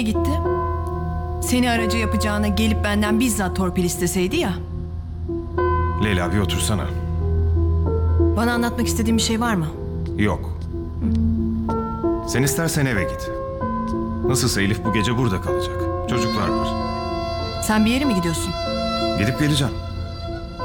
niye gitti? Seni aracı yapacağına gelip benden bizzat torpil isteseydi ya. Leyla bir otursana. Bana anlatmak istediğin bir şey var mı? Yok. Sen istersen eve git. Nasılsa Elif bu gece burada kalacak. Çocuklar var. Sen bir yere mi gidiyorsun? Gidip geleceğim.